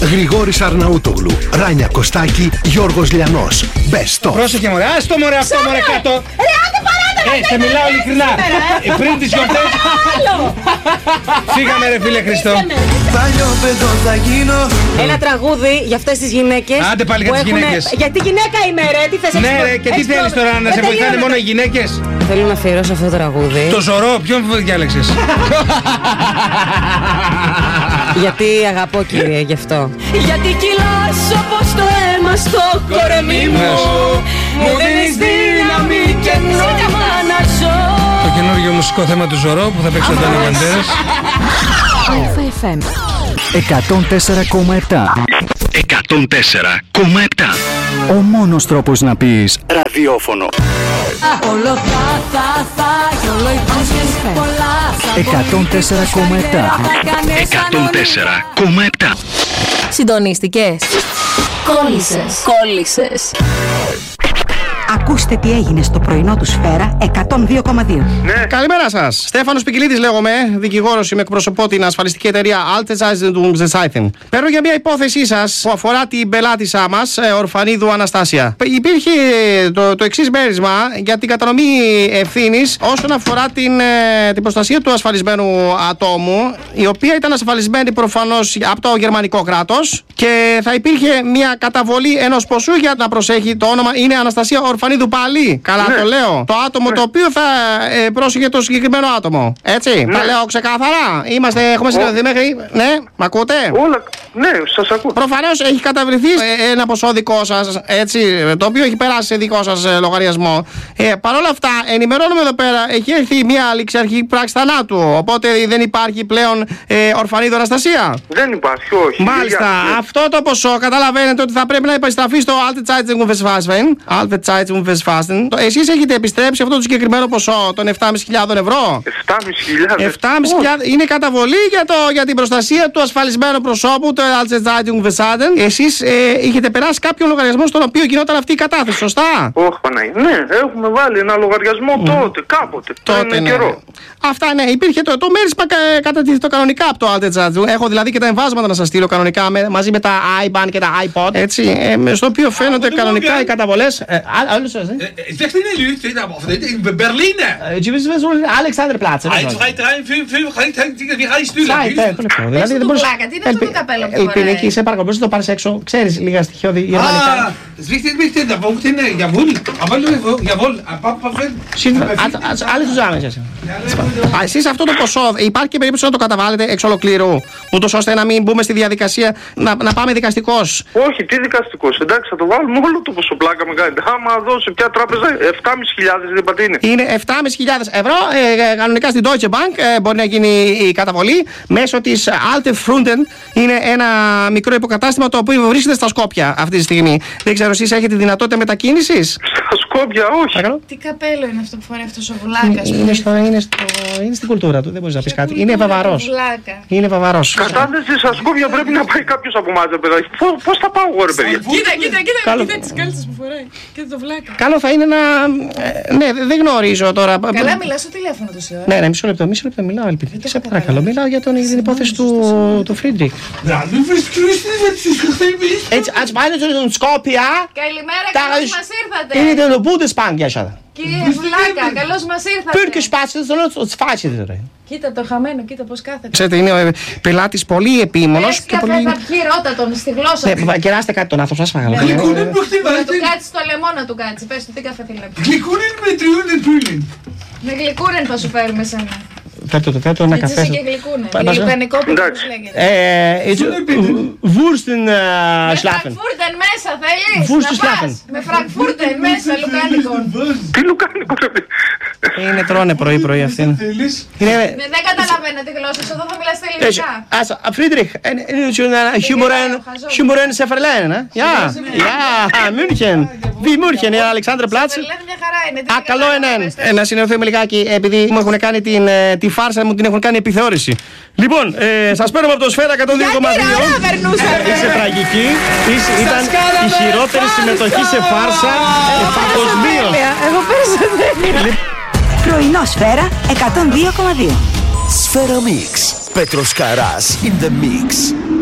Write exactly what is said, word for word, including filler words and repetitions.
Γρηγόρης Αρναούτογλου, Ράνια Κωστάκη, Γιώργος Λιανός. Best of. Πρόσεχε μωρέ, άστο μωρέ αυτό μωρέ κάτω. Ρε άντε παράτα. Ε, σε μιλάω ειλικρινά. Πριν τις γιορτές. Φύγαμε ρε φίλε Χριστό. Ένα τραγούδι για αυτές τις γυναίκες. Άντε πάλι για τις γυναίκες. Γιατί γυναίκα είμαι ρε, τι θες. Ναι ρε, και τι θέλεις τώρα, να σε βοηθάνε μόνο οι γυναίκες? Θέλω να αφιερώσω αυτό το τραγούδι. Το Ζωρό, ποιον διάλεξες? Γιατί αγαπώ κύριε, γι' αυτό. Γιατί κυλάς όπως το αίμα στο κορμί μου. Μου δίνεις δύναμη και νόημα να ζω. Το καινούργιο μουσικό θέμα του Ζωρό που θα παίξει ο Αντώνιο Μπαντέρας. Αλφα εφ εμ εκατόν τέσσερα κόμμα επτά. εκατόν τέσσερα κόμμα επτά. Ο μόνος τρόπος να πεις ραδιόφωνο. Όλο θα θα θα κι όλο υπόσχεσαι πολλά. εκατόν τέσσερα κόμμα επτά. εκατόν τέσσερα κόμμα επτά. Συντονίστηκες. Κόλλησες. Κόλλησες. Ακούστε τι έγινε στο πρωινό του Σφαίρα εκατόν δύο κόμμα δύο. Ναι. Καλημέρα σας. Στέφανος Πικιλίτης λέγομαι. Δικηγόρος είμαι, εκπροσωπώ την ασφαλιστική εταιρεία Altes. Παίρνω για μια υπόθεσή σας που αφορά την πελάτησά μας, Ορφανίδου Αναστάσια. Υπήρχε το, το εξής μέρισμα για την κατανομή ευθύνης όσον αφορά την, την προστασία του ασφαλισμένου ατόμου, η οποία ήταν ασφαλισμένη προφανώς από το γερμανικό κράτος και θα υπήρχε μια καταβολή ενός ποσού για να προσέχει το όνομα. Είναι Αναστασία Ορφανίδου πάλι. Καλά ναι. Το λέω. Το άτομο ναι. Το οποίο θα ε, πρόσεχε το συγκεκριμένο άτομο. Έτσι. Ναι. Τα λέω ξεκάθαρα. Είμαστε, έχουμε συνδεθεί μέχρι. Ναι, μ' ακούτε? Όλα. Ναι, σας ακούω. Προφανώς έχει καταβληθεί ε, ένα ποσό δικό σας. Έτσι. Το οποίο έχει περάσει σε δικό σας ε, λογαριασμό. Ε, Παρ' όλα αυτά, ενημερώνουμε εδώ πέρα. Έχει έρθει μια ληξιαρχική πράξη θανάτου. Οπότε δεν υπάρχει πλέον ε, Ορφανίδου Αναστασία. Δεν υπάρχει, όχι. Μάλιστα. Για... Αυτό το ποσό καταλαβαίνετε ότι θα πρέπει να επιστραφεί στο Altes. Εσείς έχετε επιστρέψει αυτό το συγκεκριμένο ποσό των επτά χιλιάδες ευρώ. επτά χιλιάδες χιλιάδες είναι καταβολή για, το, για την προστασία του ασφαλισμένου προσώπου, το Altes. Εσείς ε, είχετε περάσει κάποιο λογαριασμό στον οποίο γινόταν αυτή η κατάθεση, σωστά? Όχι, Παναγία. Ναι, έχουμε βάλει ένα λογαριασμό mm. τότε, κάποτε. Τότε, ναι. Καιρό. Αυτά, ναι. Υπήρχε το, το μέρισμα κατατίθετο κανονικά από το Altes. Έχω δηλαδή και τα εμβάσματα να σας στείλω κανονικά με, μαζί με τα άιμπαν και τα iPod. Έτσι, ε, στο οποίο φαίνονται κανονικά οι καταβολές. Zeg het niet nu, zeg dat maar. In Berlijn. Je wist wel zo'n Alexanderplatz. eins, zwei, drei, vier, fünf, wie reist du da? Δηλαδή δεν μπορείς... Τι είναι αυτό το καπέλο που φοράει? Ελπινική, σε παρακαλώ, μπορείς να το πάρεις έξω. Ξέρεις λίγα στοιχειώδη γερμανικά. Ah, das wichtig, wichtig, da wohnt in, jawohl, aber jawohl, Papa, Άλλοι τους άμεσες. Εσείς αυτό το ποσό υπάρχει και περίπτωση να το καταβάλλετε εξ ολοκλήρου, ούτως ώστε να μην μπούμε στη διαδικασία να, να πάμε δικαστικός? Όχι, τι δικαστικός? Εντάξει, θα το βάλουμε όλο το ποσό, πλάκα με κάνετε. Άμα δώσει ποια τράπεζα, επτά χιλιάδες δεν είπατε είναι. Είναι επτά χιλιάδες ευρώ. Ε, κανονικά στην Deutsche Bank ε, μπορεί να γίνει η καταβολή μέσω της Alte Frunden. Είναι ένα μικρό υποκατάστημα το οποίο βρίσκεται στα Σκόπια αυτή τη στιγμή. Δεν ξέρω, εσείς έχετε δυνατότητα μετακίνησης? Στα Σκόπια, όχι. Παρακαλώ. Τι καπέλο είναι αυτό που φοράει αυτός ο Βλάκας? Είναι, στο, είναι, στο, είναι στην κουλτούρα του, δεν μπορείς να πεις κάτι. Είναι βαβαρός. Είναι βαβαρός. Κατάθεση στα Σκόπια πρέπει να πάει κάποιος από εμάς, παιδάκι. Πώς θα πάω εγώ, ρε παιδιά? Κοίτα, κοίτα, κοίτα, κοίτα τις κάλτσες που φοράει. Κοίτα το Βλάκα. Καλό θα είναι να. Ναι, δεν γνωρίζω τώρα. Καλά, μιλάς στο τηλέφωνο τόση ώρα. Ναι, ναι, μισό λεπτό, μισό λεπτό μιλάω, ελπίδα. Σε παρακαλώ, μιλάω για τον, την υπόθεση του Φρίντριχ. Έτσι, ας πάνε στον Σκόπια. Καλημέρα, καλώς μας ήρθατε. Είναι το Bundesbank, για εσένα. Κύριε Βλάκα, καλώς μας ήρθατε. Πήρκε σπάσεις, δεν το σφάσεις τώρα. Κοίτα το χαμένο, κοίτα πώς κάθεται. Ξέρετε, είναι πελάτης πολύ επίμονος. Πες καφέ τα πιει, ρώτα τον στη γλώσσα του. Ναι, κεράστε κάτι τον άνθρωπο, σας παρακαλώ. Να του κάτσει στο λαιμό να του κάτσει. Πες του τι καφέ θέλει να πει. Γλυκούνιν με τριούνιν πούλιν. Με γλυκούνιν θα σου φέρουμε σένα. Φέρτε το, φέρτε ένα καφέ. Έτσι και γλυκούνιν. Γλυκανικό που λέγεται. Βούρστεν σλάφεν. Με φραγκφούρτεν μέσα θέλεις? Βούρστεν σλάφεν. Με φραγκφούρτεν μέσα, λουκάνικο. Τι λουκάνικο ρε παιδί? Είναι τρώνε πρωί-πρωί αυτήν. Δεν καταλαβαίνω τη γλώσσα σου, εδώ θα μιλάς ελληνικά. Φρίντριχ, Χιούμορεν σε Φερλέν. Ja, ja, München. Wie München, η Alexanderplatz. Α, καλό είναι. Να συνεχίσουμε λιγάκι, επειδή μου έχουν κάνει τη φάρσα μου, την έχουν κάνει επιθεώρηση. Λοιπόν, σας παίρνουμε από το Σφαίρα εκατόν δύο κόμμα δύο. Είσαι τραγική. Ήταν η χειρότερη συμμετοχή σε φάρσα παγκοσμίως. Εγώ παίζω. Πρωινό Σφαίρα εκατόν δύο κόμμα δύο. Σφαίρα Mix. Πέτρος Καράς in the mix.